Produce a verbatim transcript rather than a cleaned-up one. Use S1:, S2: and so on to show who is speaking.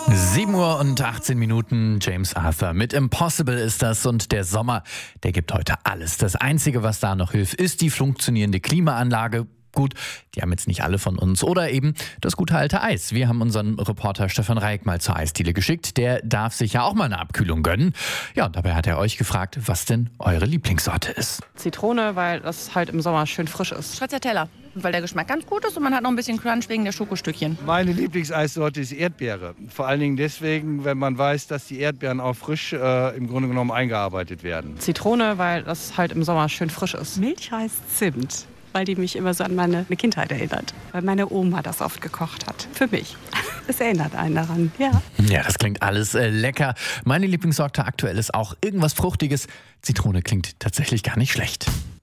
S1: sieben Uhr und achtzehn Minuten, James Arthur mit Impossible ist das, und der Sommer, der gibt heute alles. Das Einzige, was da noch hilft, ist die funktionierende Klimaanlage. Gut, die haben jetzt nicht alle von uns. Oder eben das gute alte Eis. Wir haben unseren Reporter Stefan Reik mal zur Eisdiele geschickt. Der darf sich ja auch mal eine Abkühlung gönnen. Ja, und dabei hat er euch gefragt, was denn eure Lieblingssorte ist.
S2: Zitrone, weil das halt im Sommer schön frisch ist.
S3: Stracciatella, weil der Geschmack ganz gut ist und man hat noch ein bisschen Crunch wegen der Schokostückchen.
S4: Meine Lieblingseissorte ist Erdbeere. Vor allen Dingen deswegen, wenn man weiß, dass die Erdbeeren auch frisch äh, im Grunde genommen eingearbeitet werden.
S2: Zitrone, weil das halt im Sommer schön frisch ist.
S5: Milchreis Zimt, weil die mich immer so an meine Kindheit erinnert. Weil meine Oma das oft gekocht hat. Für mich. Es erinnert einen daran, ja.
S1: Ja, das klingt alles äh, lecker. Meine Lieblingssorte aktuell ist auch irgendwas Fruchtiges. Zitrone klingt tatsächlich gar nicht schlecht.